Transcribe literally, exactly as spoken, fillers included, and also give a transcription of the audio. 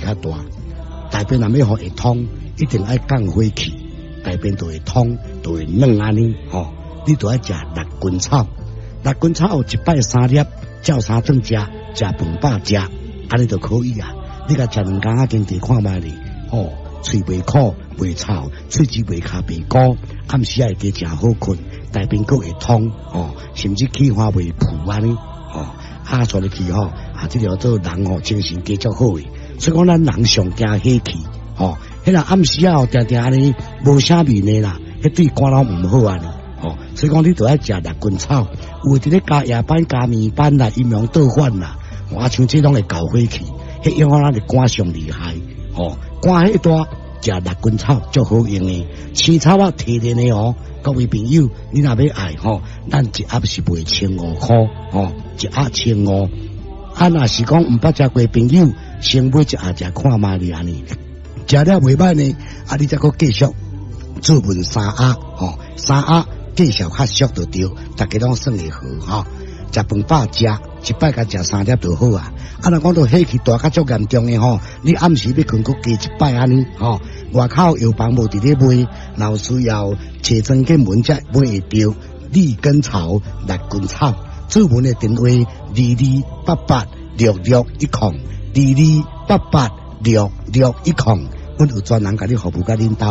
较大，大便若要互会通，一定爱降火气，大便就会通，就会软安尼吼。你就爱食六根草，六根草有一摆三粒，照三顿食，食饭饱食，安尼就可以啊。你甲食两工啊，经地看卖哩，吼，喙袂苦袂臭，喙齿袂卡袂鼓，暗时啊会加诚好困，大便佫会通，吼，甚至气花袂浮安尼，吼，啊，坐入去吼，啊，这条做人吼精神加足好诶。所以讲咱人上惊火气，吼，迄个暗时啊，定定安尼无啥面诶啦，迄对肝脑毋好啊呢。哦，所以讲你都要食六根草，有伫咧加夜班、加面班啦、阴阳倒反啦，我像这种会搞火气，迄样啊，咱就肝上厉害。哦，肝迄大食六根草足好用诶，青草啊提炼诶哦，各位朋友，你若要爱吼，咱一盒是卖千五块，哦，一盒千五。啊，若是讲毋捌食过朋友，先买一盒食看卖哩安尼，食了袂歹呢，啊，你再搁继续做文三盒，吼，三盒。继续较俗就对，大家拢算会好吼。食饭饱食，一摆甲食三粒就好啊。啊，若讲到火气大较足严重诶吼，你暗时要困，佮加一摆安尼吼。外口药房无伫咧卖，若有需要找专家问才买会到。利根草、六根草，做文诶电话二二八八六六一空，二二八八六六一空，阮有专人甲你服务甲恁兜。